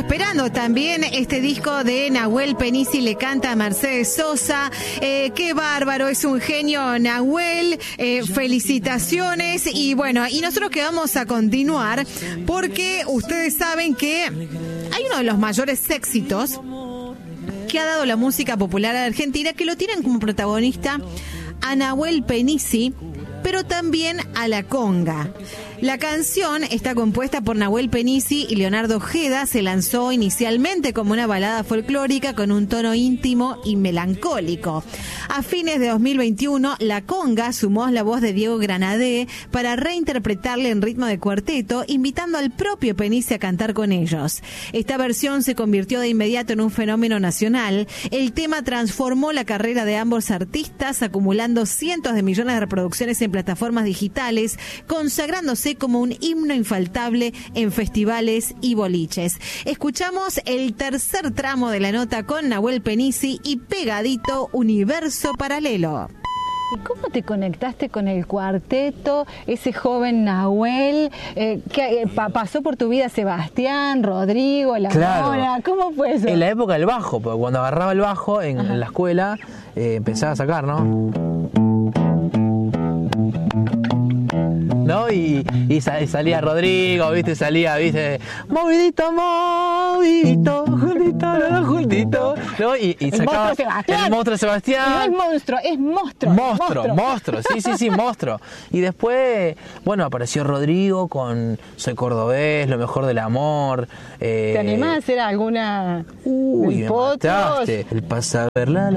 esperando también este disco de Nahuel Penisi, le canta a Mercedes Sosa. Qué bárbaro, es un genio Nahuel. Felicitaciones. Y bueno, y nosotros que vamos a continuar porque ustedes saben que hay uno de los mayores éxitos que ha dado la música popular argentina, que lo tienen como protagonista a Nahuel Penisi, pero también a la conga. La canción está compuesta por Nahuel Penisi y Leonardo Ojeda. Se lanzó inicialmente como una balada folclórica con un tono íntimo y melancólico. A fines de 2021, la conga sumó la voz de Diego Granadé para reinterpretarle en ritmo de cuarteto, invitando al propio Penisi a cantar con ellos. Esta versión se convirtió de inmediato en un fenómeno nacional. El tema transformó la carrera de ambos artistas, acumulando cientos de millones de reproducciones en plataformas digitales, consagrándose como un himno infaltable en festivales y boliches. Escuchamos el tercer tramo de la nota con Nahuel Penisi y pegadito Universo Paralelo. ¿Y cómo te conectaste con el cuarteto, ese joven Nahuel? ¿Pasó por tu vida Sebastián, Rodrigo, La Mora? ¿Cómo fue eso? En la época del bajo, porque cuando agarraba el bajo en la escuela, empezaba a sacar, ¿no? ¿No? Y salía Rodrigo, ¿viste? Movidito, juntito, ¿no? Y sacaba el monstruo Sebastián. No es monstruo, es monstruo. Monstruo, sí, monstruo. Y después, bueno, apareció Rodrigo con Soy Cordobés, Lo Mejor del Amor. ¿Te animás a hacer alguna? Me mataste. El pasa a ver la